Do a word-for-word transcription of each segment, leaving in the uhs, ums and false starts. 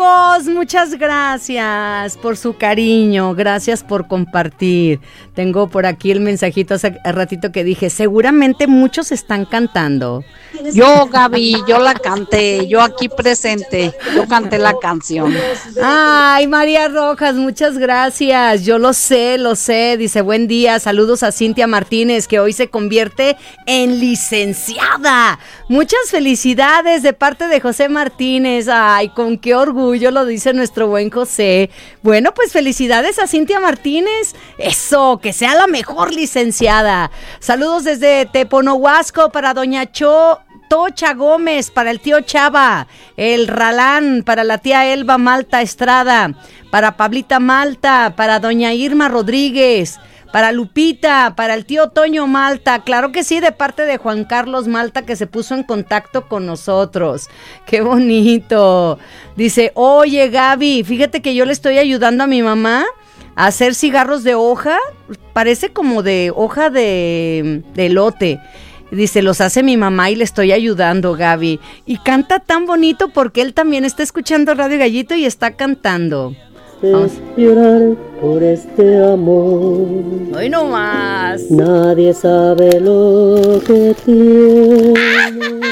amigos, muchas gracias por su cariño, gracias por compartir. Tengo por aquí el mensajito hace ratito que dije, seguramente muchos están cantando. Yo, Gaby, yo la canté, yo aquí presente, yo canté la canción. Ay, María Rojas, muchas gracias, yo lo sé, lo sé, dice buen día, saludos a Cintia Martínez, que hoy se convierte en licenciada. Muchas felicidades de parte de José Martínez. Ay, con qué orgullo lo dice nuestro buen José. Bueno, pues felicidades a Cintia Martínez. Eso, que sea la mejor licenciada. Saludos desde Teponohuasco para doña Cho Tocha Gómez, para el tío Chava, el Ralán, para la tía Elba Malta Estrada, para Pablita Malta, para doña Irma Rodríguez, para Lupita, para el tío Toño Malta, claro que sí, de parte de Juan Carlos Malta, que se puso en contacto con nosotros. ¡Qué bonito! Dice, oye Gaby, fíjate que yo le estoy ayudando a mi mamá a hacer cigarros de hoja, parece como de hoja de, de elote. Dice, los hace mi mamá y le estoy ayudando, Gaby. Y canta tan bonito porque él también está escuchando Radio Gallito y está cantando. Vamos. Llorar por este amor. Hoy no más. Nadie sabe lo que tiene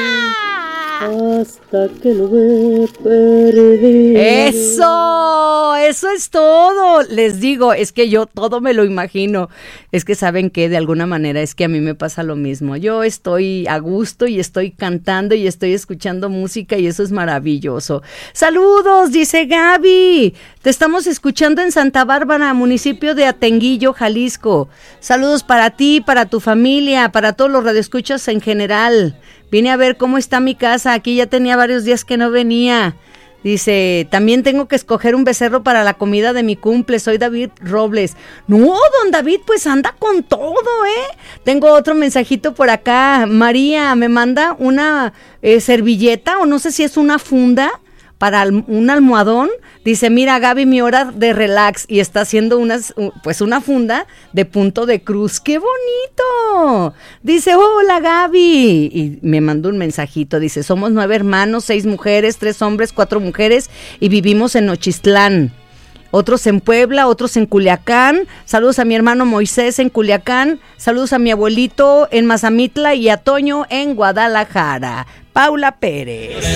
hasta que lo ve perdido. Eso, eso es todo. Les digo, es que yo todo me lo imagino. Es que saben que de alguna manera es que a mí me pasa lo mismo. Yo estoy a gusto y estoy cantando y estoy escuchando música y eso es maravilloso. Saludos, dice Gaby. Te estamos escuchando en Santa Bárbara, municipio de Atenguillo, Jalisco. Saludos para ti, para tu familia, para todos los radioescuchas en general. Vine a ver cómo está mi casa, aquí ya tenía varios días que no venía. Dice, también tengo que escoger un becerro para la comida de mi cumple, soy David Robles. No, don David, pues anda con todo, ¿eh? Tengo otro mensajito por acá. María me manda una eh, servilleta, o no sé si es una funda, para un almohadón. Dice, mira Gaby, mi hora de relax, y está haciendo unas, pues una funda de punto de cruz. ¡Qué bonito! Dice, hola Gaby, y me mandó un mensajito, dice, somos nueve hermanos, seis mujeres, tres hombres, cuatro mujeres, y vivimos en Nochistlán. Otros en Puebla, otros en Culiacán. Saludos a mi hermano Moisés en Culiacán. Saludos a mi abuelito en Mazamitla y a Toño en Guadalajara. Paula Pérez.